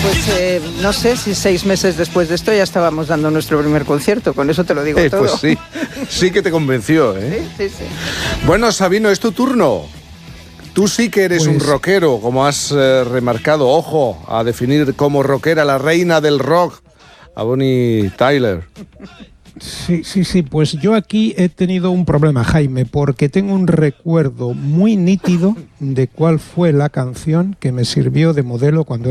Pues no sé si 6 meses después de esto ya estábamos dando nuestro primer concierto, con eso te lo digo todo. Pues sí, sí que te convenció, ¿eh? Sí. Bueno, Sabino, es tu turno. Tú sí que eres un rockero, como has remarcado. Ojo, a definir como rockera la reina del rock, a Bonnie Tyler. Sí, pues yo aquí he tenido un problema, Jaime, porque tengo un recuerdo muy nítido de cuál fue la canción que me sirvió de modelo cuando